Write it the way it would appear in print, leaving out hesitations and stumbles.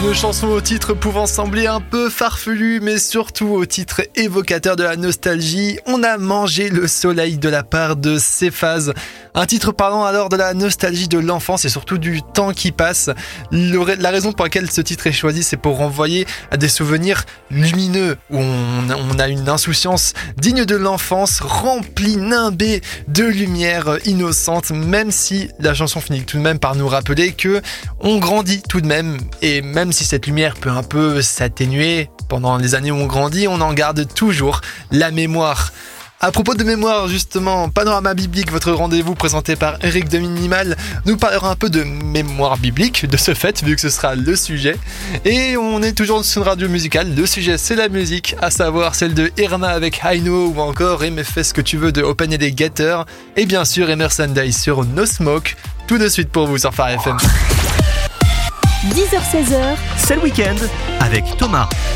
Une chanson au titre pouvant sembler un peu farfelu, mais surtout au titre évocateur de la nostalgie. On a mangé le soleil de la part de Céphase. Un titre parlant alors de la nostalgie de l'enfance et surtout du temps qui passe. La raison pour laquelle ce titre est choisi, c'est pour renvoyer à des souvenirs lumineux où on a une insouciance digne de l'enfance, remplie, nimbée de lumière innocente, même si la chanson finit tout de même par nous rappeler que on grandit tout de même, et même si cette lumière peut un peu s'atténuer pendant les années où on grandit, on en garde toujours la mémoire. À propos de mémoire, justement, Panorama Biblique, votre rendez-vous présenté par Eric de Minimal, nous parlera un peu de mémoire biblique, de ce fait, vu que ce sera le sujet. Et on est toujours sur une radio musicale, le sujet c'est la musique, à savoir celle de Irma avec I Know, ou encore Aimé fais ce que tu veux de Open et les Getters, et bien sûr Emerson Day sur No Smoke, tout de suite pour vous sur Phare FM. 10h-16h, c'est le week-end avec Thomas.